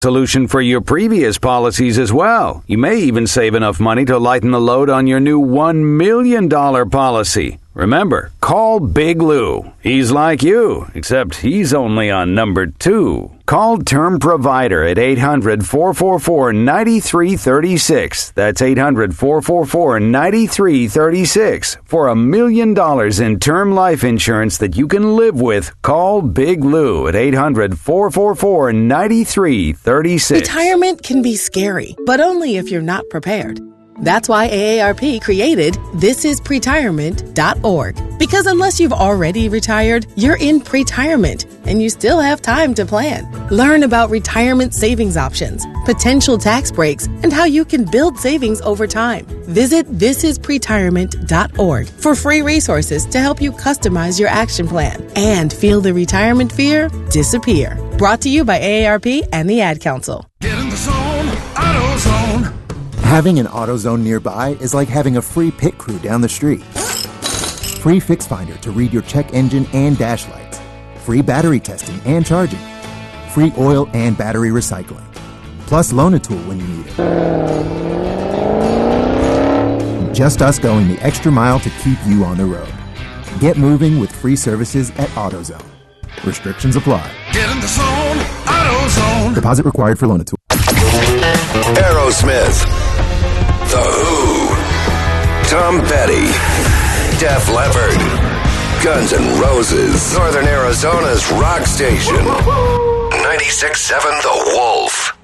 solution for your previous policies as well. You may even save enough money to lighten the load on your new $1 million policy. Remember, call Big Lou. He's like you, except he's only on number 2. Call Term Provider at 800-444-9336. That's 800-444-9336. For $1 million in term life insurance that you can live with, call Big Lou at 800-444-9336. Retirement can be scary, but only if you're not prepared. That's why AARP created thisispretirement.org. Because unless you've already retired, you're in pretirement, and you still have time to plan. Learn about retirement savings options, potential tax breaks, and how you can build savings over time. Visit thisispretirement.org for free resources to help you customize your action plan and feel the retirement fear disappear. Brought to you by AARP and the Ad Council. Get in the zone, AutoZone. Having an AutoZone nearby is like having a free pit crew down the street. Free Fix Finder to read your check engine and dash lights. Free battery testing and charging. Free oil and battery recycling. Plus Loan-A-Tool when you need it. Just us going the extra mile to keep you on the road. Get moving with free services at AutoZone. Restrictions apply. Get in the zone, AutoZone. Deposit required for Loan-A-Tool. Aerosmith, The Who, Tom Petty, Def Leppard, Guns N' Roses, Northern Arizona's rock station, 96.7 The Wolf.